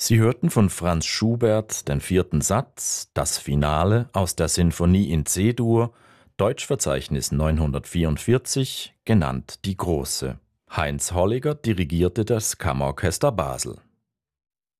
Sie hörten von Franz Schubert den vierten Satz, das Finale aus der Sinfonie in C-Dur, Deutschverzeichnis 944, genannt die Große. Heinz Holliger dirigierte das Kammerorchester Basel.